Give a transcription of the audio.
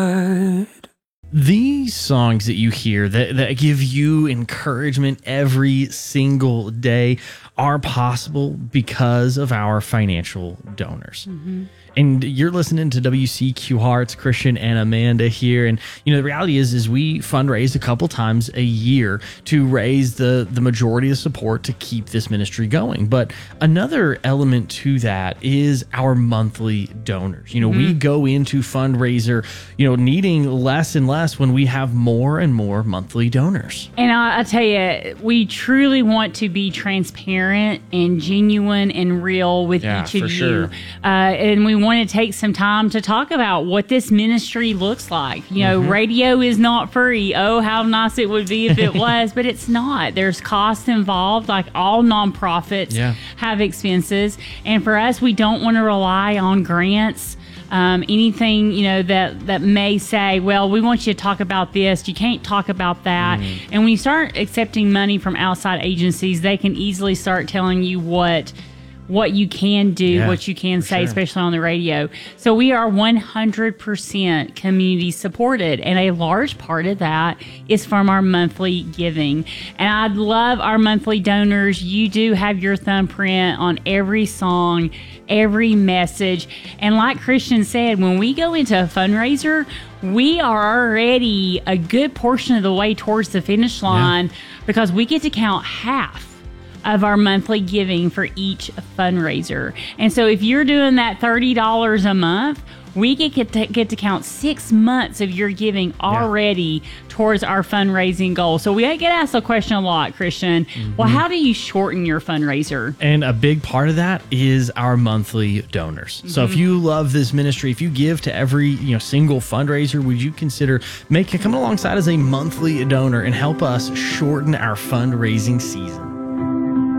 These songs that you hear that give you encouragement every single day are possible because of our financial donors. Mm-hmm. And you're listening to WCQ Hearts, Christian and Amanda here. And, you know, the reality is we fundraise a couple times a year to raise the majority of support to keep this ministry going. But another element to that is our monthly donors. You know, we go into fundraiser, you know, needing less and less when we have more and more monthly donors. And I tell you, we truly want to be transparent and genuine and real with each of you. Sure. And we want to take some time to talk about what this ministry looks like. You know, radio is not free. Oh, how nice it would be if it was, but it's not. There's costs involved, like all nonprofits have expenses. And for us, we don't want to rely on grants. Anything, you know, that may say, well, we want you to talk about this. You can't talk about that. And when you start accepting money from outside agencies, they can easily start telling you what you can do, what you can say, especially on the radio. So we are 100% community supported, and a large part of that is from our monthly giving. And I love our monthly donors. You do have your thumbprint on every song, every message. And like Christian said, when we go into a fundraiser, we are already a good portion of the way towards the finish line because we get to count half of our monthly giving for each fundraiser. And so if you're doing that $30 a month, we get to count 6 months of your giving already towards our fundraising goal. So we get asked the question a lot, Christian. Well, how do you shorten your fundraiser? And a big part of that is our monthly donors. So if you love this ministry, if you give to every single fundraiser, would you consider coming alongside as a monthly donor and help us shorten our fundraising season?